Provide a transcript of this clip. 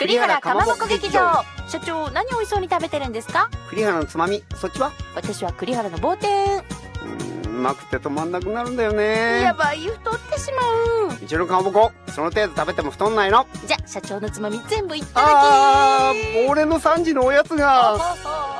栗原かまぼこ劇場。社長、何美味しそうに食べてるんですか？ 栗原のつまみ、そっちは？ 私は栗原の棒天。 うまくて止まんなくなるんだよね。 やばい、太ってしまう。 うちのかまぼこ、その程度食べても太んないの。 じゃ、社長のつまみ全部いっただき。 俺の3時のおやつが。